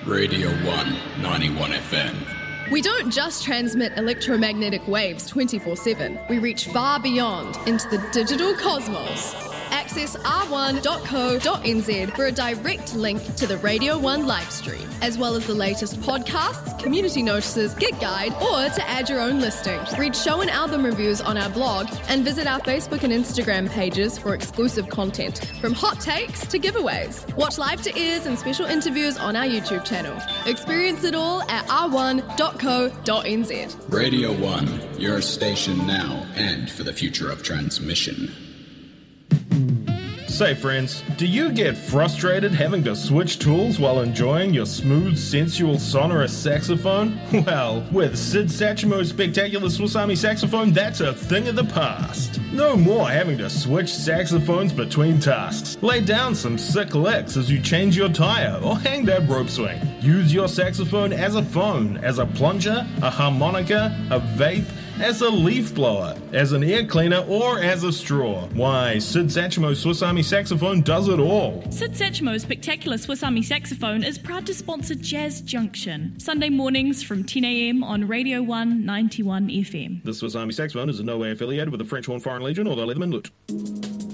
Radio 1, 91 FM. We don't just transmit electromagnetic waves 24/7. We reach far beyond into the digital cosmos. Access r1.co.nz for a direct link to the Radio 1 live stream, as well as the latest podcasts, community notices, gig guide, or to add your own listing. Read show and album reviews on our blog and visit our Facebook and Instagram pages for exclusive content, from hot takes to giveaways. Watch live to ears and special interviews on our YouTube channel. Experience it all at r1.co.nz. Radio 1, your station now and for the future of transmission. Say friends, do you get frustrated having to switch tools while enjoying your smooth, sensual, sonorous saxophone? Well, with Sid Satchmo's spectacular Swiss Army saxophone, that's a thing of the past. No more having to switch saxophones between tasks. Lay down some sick licks as you change your tire or hang that rope swing. Use your saxophone as a phone, as a plunger, a harmonica, a vape, as a leaf blower, as an air cleaner, or as a straw. Why, Sid Satchmo's Swiss Army saxophone does it all. Sid Satchmo's spectacular Swiss Army saxophone is proud to sponsor Jazz Junction, Sunday mornings from 10 a.m. on Radio 1 91 FM. The Swiss Army saxophone is in no way affiliated with the French Horn Foreign Legion or the Leatherman Lute.